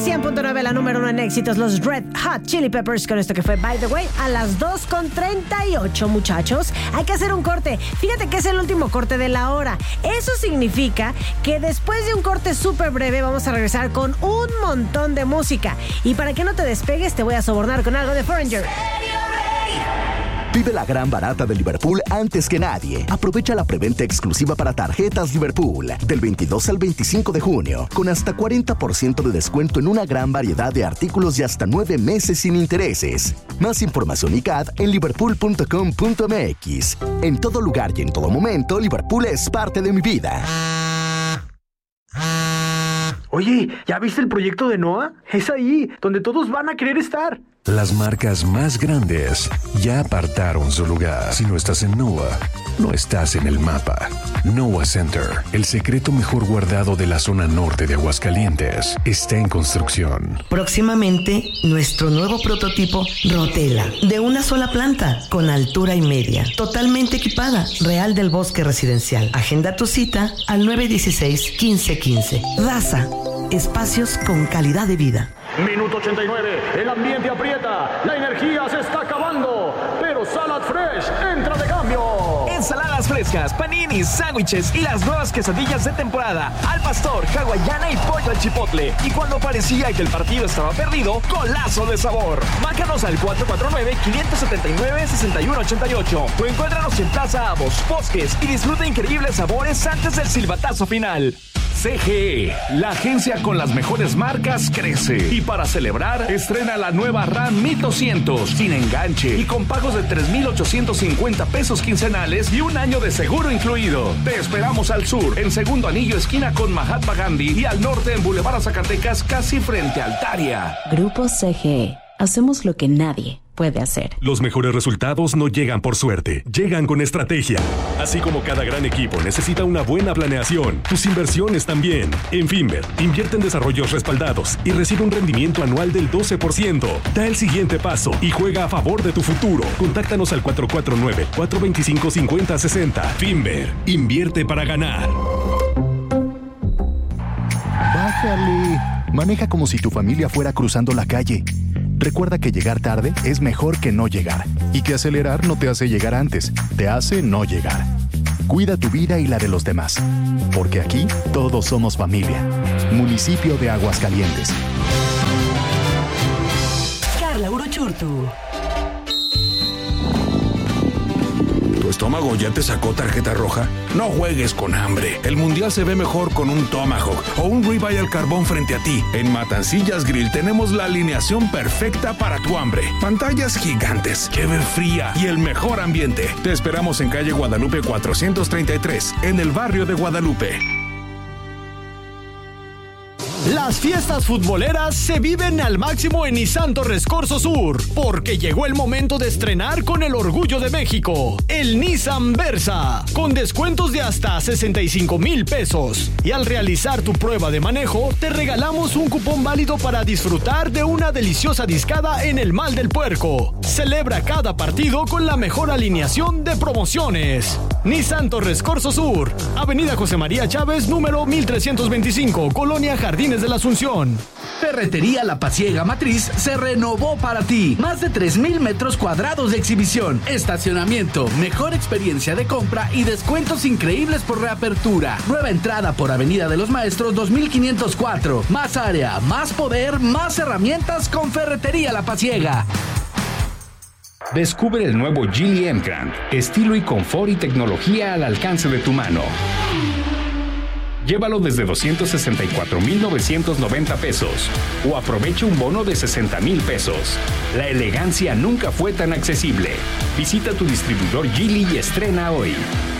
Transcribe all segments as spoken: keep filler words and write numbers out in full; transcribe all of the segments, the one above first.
cien punto nueve, la número uno en éxitos, los Red Hot Chili Peppers, con esto que fue By the Way, a las dos con treinta y ocho, muchachos. Hay que hacer un corte. Fíjate que es el último corte de la hora. Eso significa que después de un corte súper breve vamos a regresar con un montón de música. Y para que no te despegues, te voy a sobornar con algo de Foreigner. Vive la gran barata de Liverpool antes que nadie. Aprovecha la preventa exclusiva para tarjetas Liverpool del veintidós al veinticinco de junio, con hasta cuarenta por ciento de descuento en una gran variedad de artículos y hasta nueve meses sin intereses. Más información y C A D en liverpool punto com punto m x. En todo lugar y en todo momento, Liverpool es parte de mi vida. Oye, ¿ya viste el proyecto de Noah? Es ahí, donde todos van a querer estar. Las marcas más grandes ya apartaron su lugar. Si no estás en Noah, no estás en el mapa. Noah Center, el secreto mejor guardado de la zona norte de Aguascalientes, está en construcción. Próximamente, nuestro nuevo prototipo Rotela, de una sola planta, con altura y media, totalmente equipada, Real del Bosque Residencial. Agenda tu cita al nueve uno seis, quince quince. Daza, espacios con calidad de vida. Minuto ochenta y nueve, el ambiente aprieta, la energía se está acabando, pero Salad Fresh entra de cambio. Ensaladas frescas, paninis, sándwiches y las nuevas quesadillas de temporada, al pastor, hawaiana y pollo al chipotle. Y cuando parecía que el partido estaba perdido, golazo de sabor. Márcanos al cuatro cuatro nueve, cinco siete nueve, seis uno ocho ocho o encuéntranos en Plaza Avos, Bosques y disfruta increíbles sabores antes del silbatazo final. C G E, la agencia con las mejores marcas, crece. Y para celebrar, estrena la nueva RAM mil doscientos, sin enganche y con pagos de tres mil ochocientos cincuenta pesos quincenales y un año de seguro incluido. Te esperamos al sur, en Segundo Anillo, esquina con Mahatma Gandhi, y al norte en Boulevard Zacatecas, casi frente a Altaria. Grupo C G E. Hacemos lo que nadie puede hacer. Los mejores resultados no llegan por suerte, llegan con estrategia. Así como cada gran equipo necesita una buena planeación, tus inversiones también. En Finver, invierte en desarrollos respaldados y recibe un rendimiento anual del doce por ciento. Da el siguiente paso y juega a favor de tu futuro. Contáctanos al cuatro cuatro nueve, cuatro dos cinco, cinco cero seis cero. Finver, invierte para ganar. Bájale. Maneja como si tu familia fuera cruzando la calle. Recuerda que llegar tarde es mejor que no llegar, y que acelerar no te hace llegar antes, te hace no llegar. Cuida tu vida y la de los demás, porque aquí todos somos familia. Municipio de Aguascalientes. Carla Uruchurtu. ¿Tu estómago ya te sacó tarjeta roja? No juegues con hambre. El mundial se ve mejor con un Tomahawk o un ribeye al carbón frente a ti. En Matancillas Grill tenemos la alineación perfecta para tu hambre. Pantallas gigantes, cheve fría y el mejor ambiente. Te esperamos en calle Guadalupe cuatrocientos treinta y tres, en el barrio de Guadalupe. Las fiestas futboleras se viven al máximo en Nissan Torres Corso Sur, porque llegó el momento de estrenar con el orgullo de México, el Nissan Versa, con descuentos de hasta sesenta y cinco mil pesos. Y al realizar tu prueba de manejo, te regalamos un cupón válido para disfrutar de una deliciosa discada en el Mal del Puerco. Celebra cada partido con la mejor alineación de promociones. Nissan Torres Corso Sur, Avenida José María Chávez, número mil trescientos veinticinco, Colonia Jardines de la Asunción. Ferretería La Pasiega Matriz se renovó para ti. Más de tres mil metros cuadrados de exhibición, estacionamiento, mejor experiencia de compra y descuentos increíbles por reapertura. Nueva entrada por Avenida de los Maestros dos mil quinientos cuatro. Más área, más poder, más herramientas con Ferretería La Pasiega. Descubre el nuevo Geely M-Grand, estilo y confort y tecnología al alcance de tu mano. Llévalo desde doscientos sesenta y cuatro mil novecientos noventa pesos o aprovecha un bono de sesenta mil pesos. La elegancia nunca fue tan accesible. Visita tu distribuidor Geely y estrena hoy.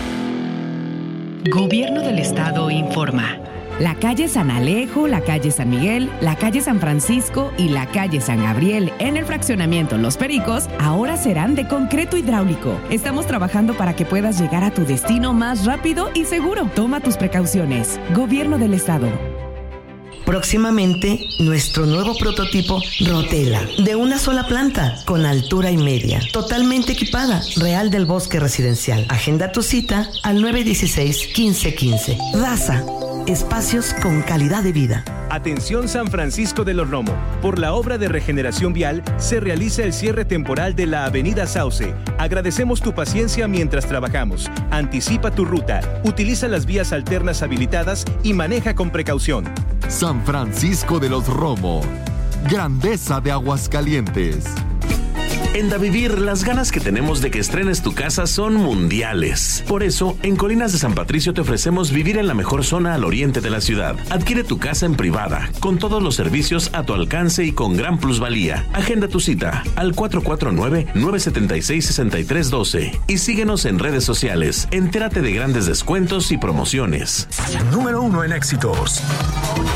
Gobierno del Estado informa. La calle San Alejo, la calle San Miguel, la calle San Francisco y la calle San Gabriel en el fraccionamiento Los Pericos ahora serán de concreto hidráulico. Estamos trabajando para que puedas llegar a tu destino más rápido y seguro. Toma tus precauciones. Gobierno del Estado. Próximamente, nuestro nuevo prototipo Rotela, de una sola planta, con altura y media, totalmente equipada, Real del Bosque Residencial. Agenda tu cita al nueve uno seis, quince quince. Daza, espacios con calidad de vida. Atención San Francisco de los Romo. Por la obra de regeneración vial se realiza el cierre temporal de la Avenida Sauce. Agradecemos tu paciencia mientras trabajamos. Anticipa tu ruta, utiliza las vías alternas habilitadas y maneja con precaución. San Francisco de los Romo. Grandeza de Aguascalientes. En Davivir, las ganas que tenemos de que estrenes tu casa son mundiales. Por eso, en Colinas de San Patricio te ofrecemos vivir en la mejor zona al oriente de la ciudad. Adquiere tu casa en privada, con todos los servicios a tu alcance y con gran plusvalía. Agenda tu cita al cuatro cuatro nueve, nueve siete seis, seis tres uno dos y síguenos en redes sociales. Entérate de grandes descuentos y promociones. Número uno en éxitos.